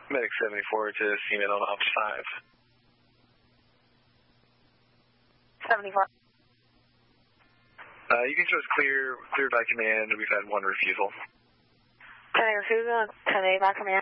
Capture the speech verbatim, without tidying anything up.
Medic seventy-four to C M A on Ops five. seventy-four. Uh, you can show us clear, cleared by command. We've had one refusal. ten A refusal, ten A by command.